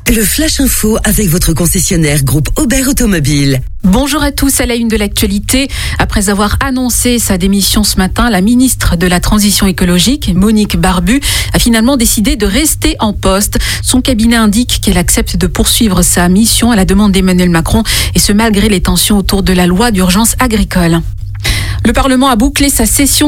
Le Flash Info avec votre concessionnaire groupe Aubert Automobile. Bonjour à tous, à la une de l'actualité. Après avoir annoncé sa démission ce matin, la ministre de la Transition écologique, Monique Barbu, a finalement décidé de rester en poste. Son cabinet indique qu'elle accepte de poursuivre sa mission à la demande d'Emmanuel Macron, et ce malgré les tensions autour de la loi d'urgence agricole. Le Parlement a bouclé sa session